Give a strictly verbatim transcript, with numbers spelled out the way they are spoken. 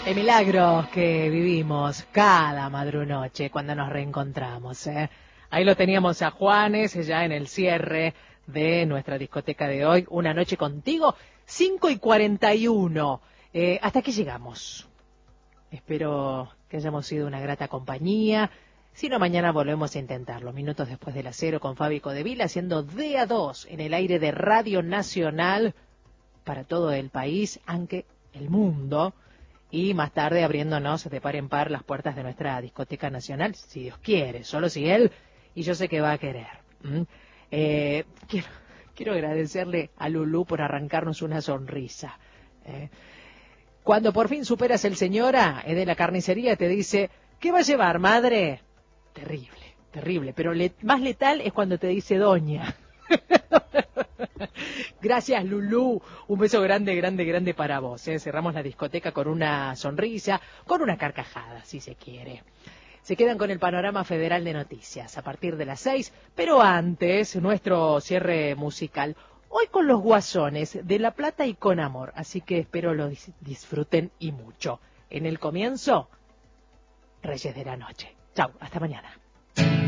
Qué milagros que vivimos cada madrunoche cuando nos reencontramos, ¿eh? Ahí lo teníamos a Juanes, ya en el cierre de nuestra discoteca de hoy. Una noche contigo, cinco y cuarenta y uno. Eh, ¿Hasta aquí llegamos? Espero que hayamos sido una grata compañía. Si no, mañana volvemos a intentarlo. Minutos después de las cero con Fabi Codevila, haciendo D A dos en el aire de Radio Nacional para todo el país, aunque el mundo. Y más tarde abriéndonos de par en par las puertas de nuestra discoteca nacional, si Dios quiere, solo si Él, y yo sé que va a querer. ¿Mm? Eh, quiero, quiero agradecerle a Lulú por arrancarnos una sonrisa. Eh, cuando por fin superas el señora eh, de la carnicería, te dice, ¿qué va a llevar, madre? Terrible, terrible, pero le, más letal es cuando te dice doña. Gracias, Lulú. Un beso grande, grande, grande para vos. ¿eh? Cerramos la discoteca con una sonrisa, con una carcajada, si se quiere. Se quedan con el panorama federal de noticias a partir de las seis, pero antes, nuestro cierre musical. Hoy con los Guasones, de La Plata y con amor. Así que espero lo dis- disfruten y mucho. En el comienzo, Reyes de la Noche. Chau, hasta mañana.